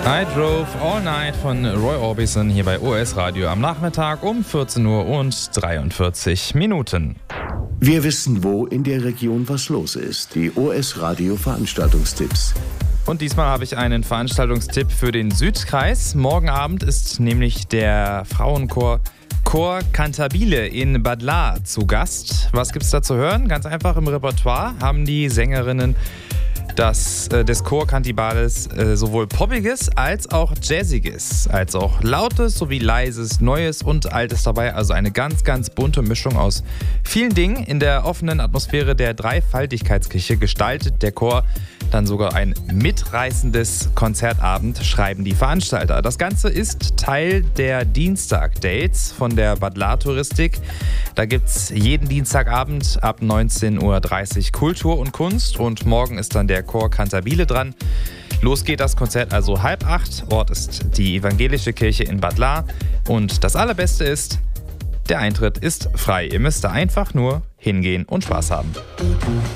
I Drove All Night von Roy Orbison hier bei OS Radio am Nachmittag um 14 Uhr und 43 Minuten. Wir wissen, wo in der Region was los ist. Die OS Radio Veranstaltungstipps. Und diesmal habe ich einen Veranstaltungstipp für den Südkreis. Morgen Abend ist nämlich der Frauenchor Chor Cantabile in Bad Lahr zu Gast. Was gibt's da zu hören? Ganz einfach, im Repertoire haben die Sängerinnen des Chor Cantabiles sowohl Poppiges als auch Jazziges, als auch Lautes sowie Leises, Neues und Altes dabei. Also eine ganz, ganz bunte Mischung aus vielen Dingen. In der offenen Atmosphäre der Dreifaltigkeitskirche gestaltet der Chor dann sogar ein mitreißendes Konzertabend, schreiben die Veranstalter. Das Ganze ist Teil der Dienstag-Dates von der Bad Lahr-Touristik. Da gibt es jeden Dienstagabend ab 19.30 Uhr Kultur und Kunst und morgen ist dann der Chor Cantabile dran. Los geht das Konzert also 7:30. Ort ist die evangelische Kirche in Bad Lahr. Und das Allerbeste ist, der Eintritt ist frei. Ihr müsst da einfach nur hingehen und Spaß haben.